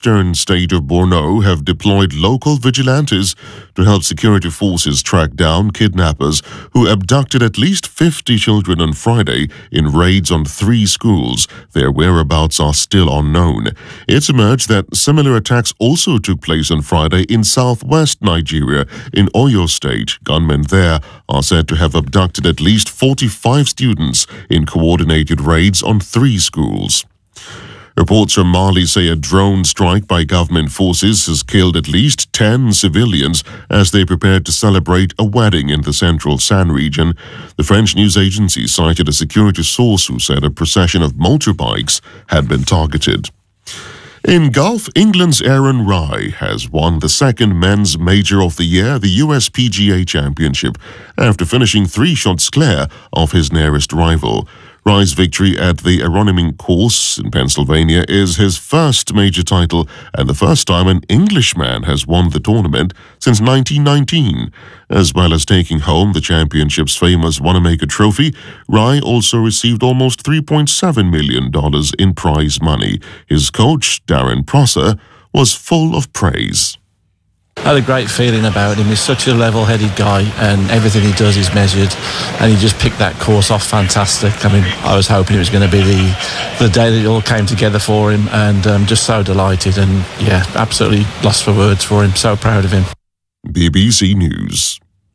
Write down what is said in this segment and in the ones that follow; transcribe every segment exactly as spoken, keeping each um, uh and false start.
eastern state of Borno have deployed local vigilantes to help security forces track down kidnappers who abducted at least fifty children on Friday in raids on three schools. Their whereabouts are still unknown. It's emerged that similar attacks also took place on Friday in southwest Nigeria. In Oyo State, gunmen there are said to have abducted at least forty-five students in coordinated raids on three schools. Reports from Mali say a drone strike by government forces has killed at least ten civilians as they prepared to celebrate a wedding in the central San region. The French news agency cited a security source who said a procession of motorbikes had been targeted. In golf, England's Aaron Rai has won the second men's major of the year, the U S P G A Championship, after finishing three shots clear of his nearest rival. Rai's victory at the Aronimink course in Pennsylvania is his first major title and the first time an Englishman has won the tournament since nineteen nineteen. As well as taking home the championship's famous Wanamaker Trophy, Rai also received almost three point seven million dollars in prize money. His coach, Darren Prosser, was full of praise. I had a great feeling about him. He's such a level-headed guy and everything he does is measured, and he just picked that course off fantastic. I mean, I was hoping it was going to be the the day that it all came together for him, and um, just so delighted and, yeah, absolutely lost for words for him. So proud of him. B B C News.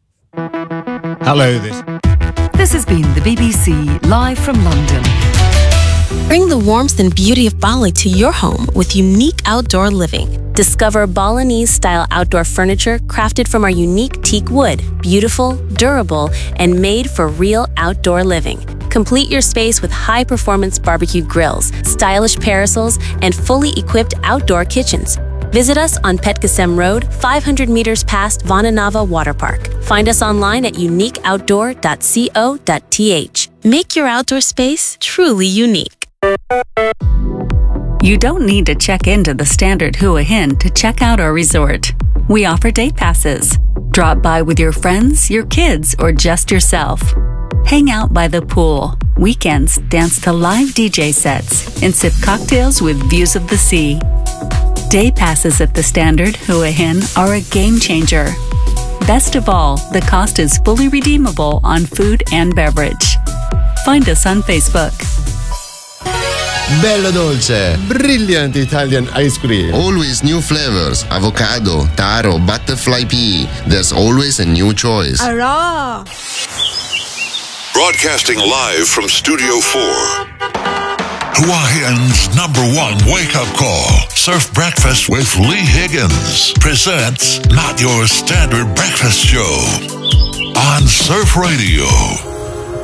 Hello, this. This has been the B B C live from London. Bring the warmth and beauty of Bali to your home with unique outdoor living. Discover Balinese-style outdoor furniture crafted from our unique teak wood, beautiful, durable, and made for real outdoor living. Complete your space with high-performance barbecue grills, stylish parasols, and fully equipped outdoor kitchens. Visit us on Petkasem Road, five hundred meters past Vananava Water Park. Find us online at unique outdoor dot co dot t h. Make your outdoor space truly unique. You don't need to check into the Standard Hua Hin to check out our resort. We offer day passes. Drop by with your friends, your kids, or just yourself. Hang out by the pool. Weekends, dance to live D J sets and sip cocktails with views of the sea. Day passes at the Standard Hua Hin are a game changer. Best of all, the cost is fully redeemable on food and beverage. Find us on Facebook. Bello dolce, brilliant Italian ice cream. Always new flavors, avocado, taro, butterfly pea. There's always a new choice. Hurrah! Broadcasting live from Studio four. Hawaiian's number one wake-up call. Surf Breakfast with Lee Higgins presents Not Your Standard Breakfast Show on Surf Radio.